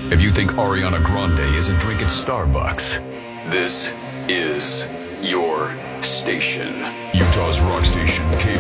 If you think Ariana Grande is a drink at Starbucks, this is your station. Utah's rock station,